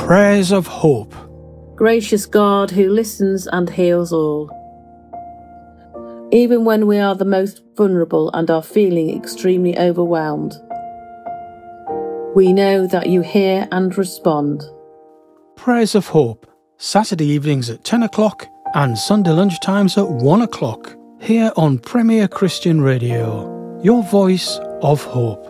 Prayers of Hope. Gracious God who listens and heals all. Even when we are the most vulnerable and are feeling extremely overwhelmed, we know that you hear and respond. Prayers of Hope. Saturday evenings at 10 o'clock and Sunday lunchtimes at 1 o'clock. Here on Premier Christian Radio. Your voice of hope.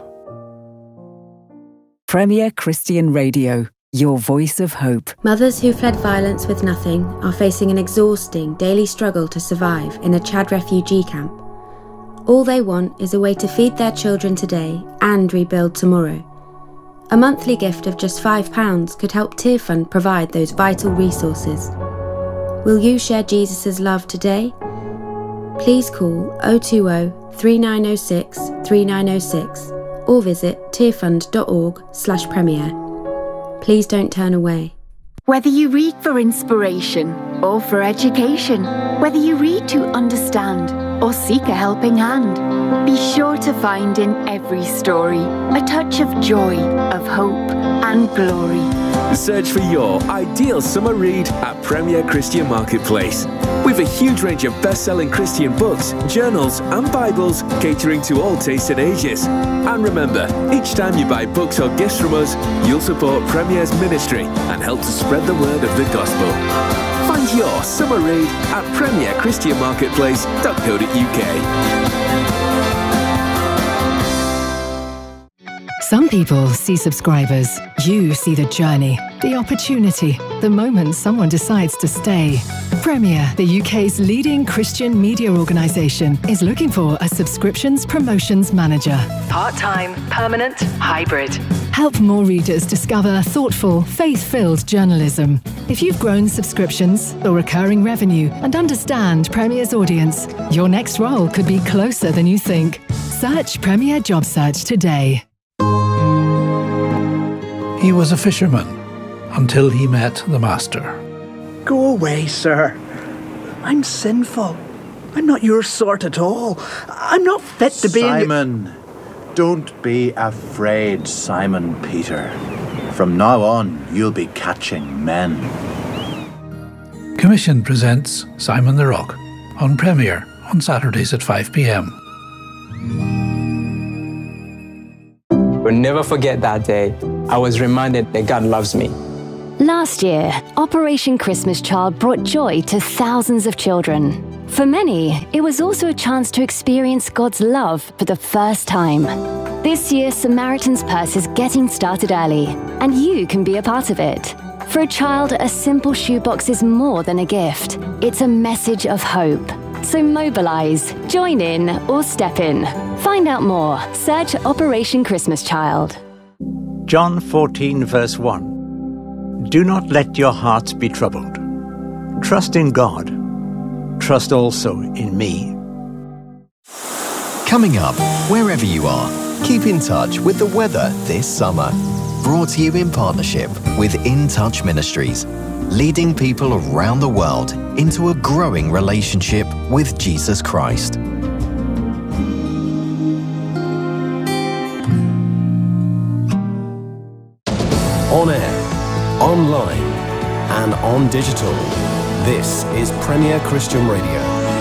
Premier Christian Radio. Your voice of hope. Mothers who fled violence with nothing are facing an exhausting daily struggle to survive in a Chad refugee camp. All they want is a way to feed their children today and rebuild tomorrow. A monthly gift of just £5 could help Tearfund provide those vital resources. Will you share Jesus' love today? Please call 020 3906 3906 or visit tearfund.org/premier. Please don't turn away. Whether you read for inspiration or for education, whether you read to understand or seek a helping hand, be sure to find in every story a touch of joy, of hope and glory. Search for your ideal summer read at Premier Christian Marketplace. With a huge range of best-selling Christian books, journals and Bibles catering to all tastes and ages. And remember, each time you buy books or gifts from us, you'll support Premier's ministry and help to spread the word of the gospel. Find your summer read at premierchristianmarketplace.co.uk. Some people see subscribers. You see the journey, the opportunity, the moment someone decides to stay. Premier, the UK's leading Christian media organisation, is looking for a subscriptions promotions manager. Part-time, permanent, hybrid. Help more readers discover thoughtful, faith-filled journalism. If you've grown subscriptions or recurring revenue and understand Premier's audience, your next role could be closer than you think. Search Premier Job Search today. He was a fisherman until he met the Master. Go away, sir. I'm sinful. I'm not your sort at all. I'm not fit to be Simon, don't be afraid, Simon Peter. From now on, you'll be catching men. Commission presents Simon the Rock on Premier on Saturdays at 5 p.m. We'll never forget that day. I was reminded that God loves me. Last year, Operation Christmas Child brought joy to thousands of children. For many, it was also a chance to experience God's love for the first time. This year, Samaritan's Purse is getting started early, and you can be a part of it. For a child, a simple shoebox is more than a gift. It's a message of hope. So mobilise, join in, or step in. Find out more. Search Operation Christmas Child. John 14, verse 1. Do not let your hearts be troubled. Trust in God. Trust also in me. Coming up, wherever you are, keep in touch with the weather this summer. Brought to you in partnership with In Touch Ministries, leading people around the world into a growing relationship with Jesus Christ. On air, online, and on digital. This is Premier Christian Radio.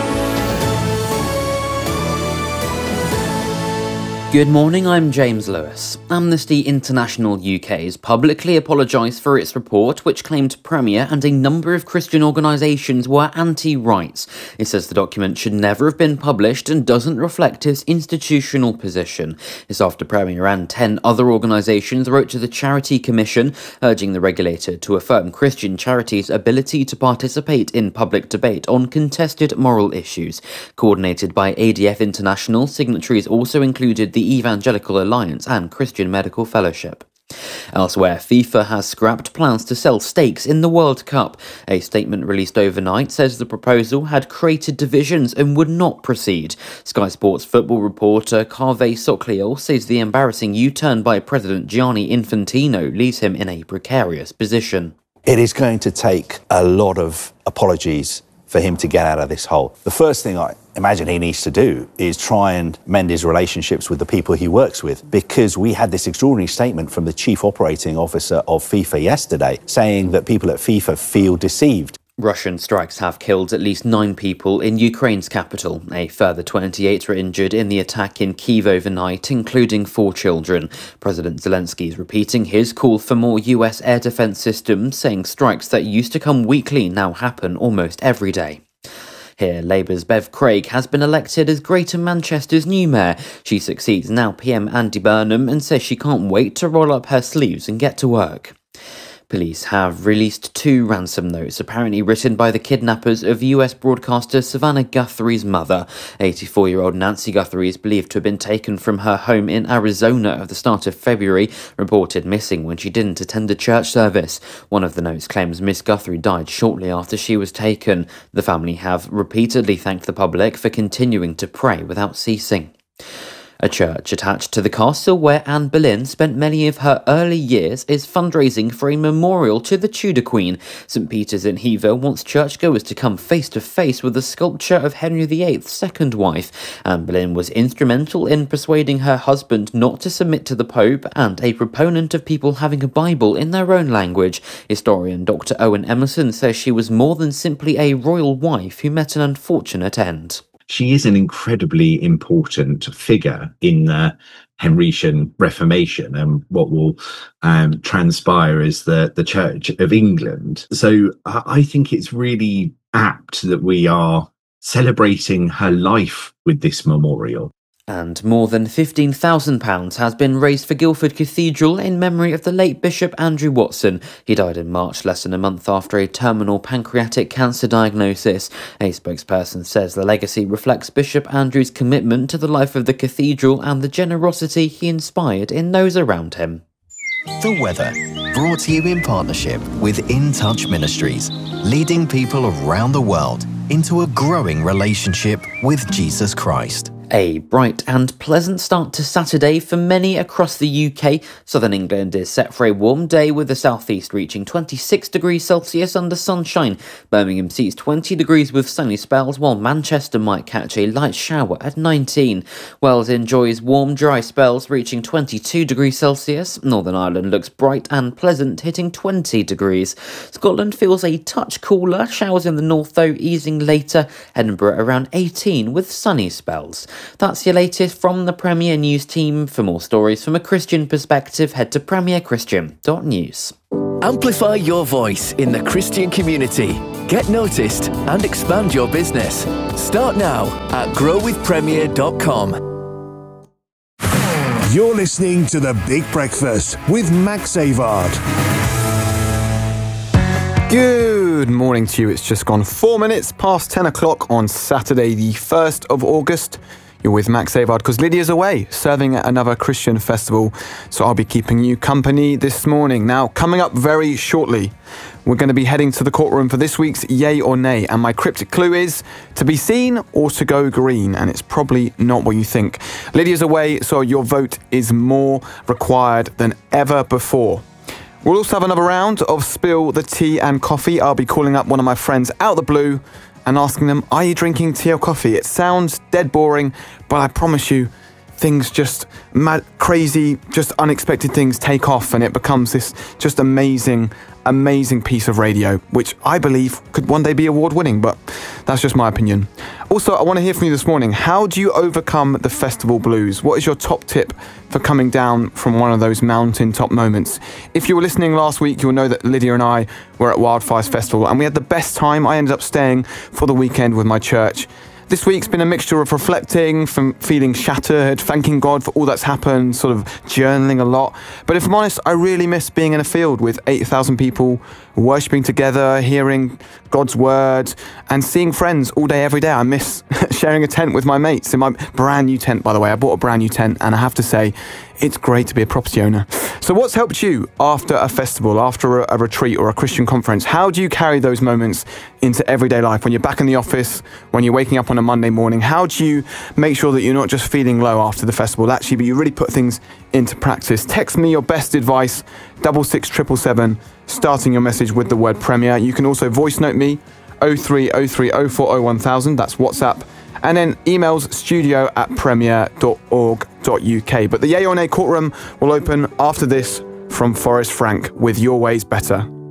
Good morning, I'm James Lewis. Amnesty International UK has publicly apologised for its report, which claimed Premier and a number of Christian organisations were anti-rights. It says the document should never have been published and doesn't reflect its institutional position. It's after Premier and 10 other organisations wrote to the Charity Commission, urging the regulator to affirm Christian charities' ability to participate in public debate on contested moral issues. Coordinated by ADF International, signatories also included the Evangelical Alliance and Christian Medical Fellowship. Elsewhere, FIFA has scrapped plans to sell stakes in the World Cup. A statement released overnight says the proposal had created divisions and would not proceed. Sky Sports football reporter Kaveh Sokliel says the embarrassing U-turn by President Gianni Infantino leaves him in a precarious position. It is going to take a lot of apologies for him to get out of this hole. The first thing I imagine he needs to do is try and mend his relationships with the people he works with, because we had this extraordinary statement from the chief operating officer of FIFA yesterday saying that people at FIFA feel deceived. Russian strikes have killed at least 9 people in Ukraine's capital. A further 28 were injured in the attack in Kyiv overnight, including 4 children. President Zelensky is repeating his call for more US air defense systems, saying strikes that used to come weekly now happen almost every day. Here, Labour's Bev Craig has been elected as Greater Manchester's new mayor. She succeeds now PM Andy Burnham and says she can't wait to roll up her sleeves and get to work. Police have released 2 ransom notes apparently written by the kidnappers of US broadcaster Savannah Guthrie's mother. 84-year-old Nancy Guthrie is believed to have been taken from her home in Arizona at the start of February, reported missing when she didn't attend a church service. One of the notes claims Miss Guthrie died shortly after she was taken. The family have repeatedly thanked the public for continuing to pray without ceasing. A church attached to the castle where Anne Boleyn spent many of her early years is fundraising for a memorial to the Tudor Queen. St Peter's in Hever wants churchgoers to come face to face with the sculpture of Henry VIII's second wife. Anne Boleyn was instrumental in persuading her husband not to submit to the Pope and a proponent of people having a Bible in their own language. Historian Dr. Owen Emerson says she was more than simply a royal wife who met an unfortunate end. She is an incredibly important figure in the Henrician Reformation and what will transpire as the Church of England. So I think it's really apt that we are celebrating her life with this memorial. And more than £15,000 has been raised for Guildford Cathedral in memory of the late Bishop Andrew Watson. He died in March, less than a month after a terminal pancreatic cancer diagnosis. A spokesperson says the legacy reflects Bishop Andrew's commitment to the life of the cathedral and the generosity he inspired in those around him. The weather, brought to you in partnership with In Touch Ministries, leading people around the world into a growing relationship with Jesus Christ. A bright and pleasant start to Saturday for many across the UK. Southern England is set for a warm day with the southeast reaching 26 degrees Celsius under sunshine. Birmingham sees 20 degrees with sunny spells, while Manchester might catch a light shower at 19. Wales enjoys warm, dry spells reaching 22 degrees Celsius. Northern Ireland looks bright and pleasant, hitting 20 degrees. Scotland feels a touch cooler, showers in the north though easing later. Edinburgh around 18 with sunny spells. That's your latest from the Premier News team. For more stories from a Christian perspective, head to premierchristian.news. Amplify your voice in the Christian community. Get noticed and expand your business. Start now at growwithpremier.com. You're listening to The Big Breakfast with Max Avard. Good morning to you. It's just gone 4 minutes past 10 o'clock on Saturday, the 1st of August. You're with Max Avard because Lydia's away serving at another Christian festival. So I'll be keeping you company this morning. Now, coming up very shortly, we're going to be heading to the courtroom for this week's Yay or Nay. And my cryptic clue is to be seen or to go green. And it's probably not what you think. Lydia's away, so your vote is more required than ever before. We'll also have another round of Spill the Tea and Coffee. I'll be calling up one of my friends out the blue and asking them, are you drinking tea or coffee? It sounds dead boring, but I promise you, things just crazy, just unexpected things take off and it becomes this just amazing piece of radio, which I believe could one day be award-winning, but that's just my opinion. Also, I want to hear from you this morning. How do you overcome the festival blues? What is your top tip for coming down from one of those mountaintop moments? If you were listening last week, you'll know that Lydia and I were at Wildfires Festival and we had the best time. I ended up staying for the weekend with my church. This week's been a mixture of reflecting, from feeling shattered, thanking God for all that's happened, sort of journaling a lot. But if I'm honest, I really miss being in a field with 8,000 people worshipping together, hearing God's word and seeing friends all day, every day. I miss sharing a tent with my mates in my brand new tent, by the way. I bought a brand new tent and I have to say, it's great to be a property owner. So what's helped you after a festival, after a retreat or a Christian conference? How do you carry those moments into everyday life? When you're back in the office, when you're waking up on a Monday morning, how do you make sure that you're not just feeling low after the festival, actually, but you really put things into practice? Text me your best advice, 66777, starting your message with the word Premier. You can also voice note me, 0303 040 1000, that's WhatsApp. And then emails studio@premier.org.uk. But the Yay or Nay courtroom will open after this from Forrest Frank with Your Way's Better.